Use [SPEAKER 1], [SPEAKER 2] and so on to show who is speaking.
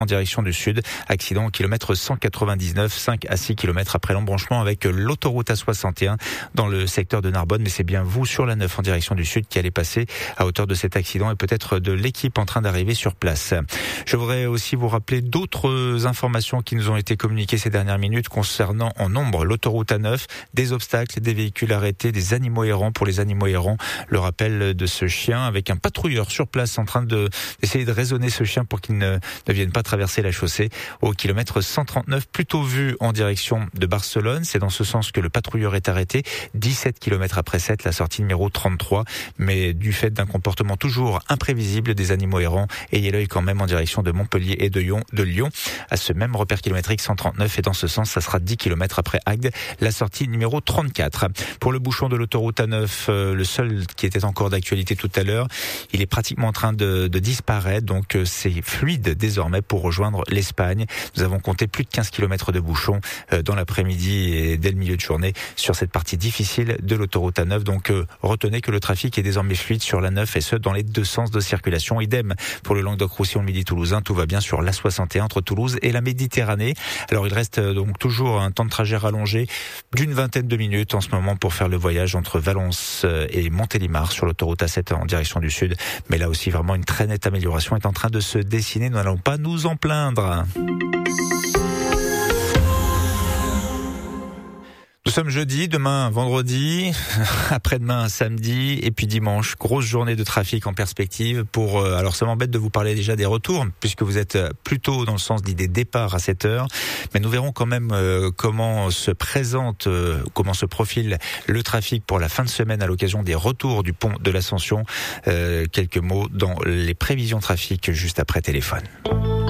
[SPEAKER 1] en direction du sud. Accident au kilomètre 199, 5 à 6 km après l'embranchement avec l'autoroute A61 dans le secteur de Narbonne. Mais c'est bien vous sur la 9 en direction du sud qui allez passer à hauteur de cet accident et peut-être de l'équipe en train d'arriver sur place. Je voudrais aussi vous rappeler d'autres informations qui nous ont été communiquées ces dernières minutes concernant en nombre l'autoroute A9, des obstacles, des véhicules arrêtés, des animaux errants. Pour les animaux errants, le rappel de ce chien avec un patrouilleur sur place en train d'essayer de raisonner ce chien pour qu'il ne vienne pas traverser la chaussée au kilomètre 139, plutôt vu en direction de Barcelone. C'est dans ce sens que le patrouilleur est arrêté, 17 km après 7, la sortie numéro 33. Mais du fait d'un comportement toujours imprévisible des animaux errants, ayez l'œil quand même en direction de Montpellier et de Lyon, à ce même repère kilométrique 139. Et dans ce sens, ça sera 10 km après Agde, la sortie numéro 34. Pour le bouchon de l'autoroute A9, le seul qui était encore d'actualité tout à l'heure, il est pratiquement en train de disparaître. Donc c'est fluide désormais pour rejoindre l'Espagne. Nous avons compté plus de 15 km de bouchons dans l'après-midi et dès le milieu de journée sur cette partie difficile de l'autoroute A9. Donc retenez que le trafic est désormais fluide sur la 9 et ce dans les deux sens de circulation. Idem pour le Languedoc-Roussillon, le Midi toulousain. Tout va bien sur l'A61 entre Toulouse et la Méditerranée. Alors il reste donc toujours un temps de trajet rallongé d'une vingtaine de minutes en ce moment pour faire le voyage entre Valence et Montélimar sur l'autoroute A7 en direction du sud. Mais là aussi vraiment une très nette amélioration est en train de se dessiner. Nous n'allons pas nous en plaindre. Nous sommes jeudi, demain vendredi, après-demain samedi et puis dimanche. Grosse journée de trafic en perspective pour... alors ça m'embête de vous parler déjà des retours puisque vous êtes plutôt dans le sens des départs à 7 heures. Mais nous verrons quand même comment se profile le trafic pour la fin de semaine à l'occasion des retours du pont de l'Ascension. Quelques mots dans les prévisions trafic juste après téléphone.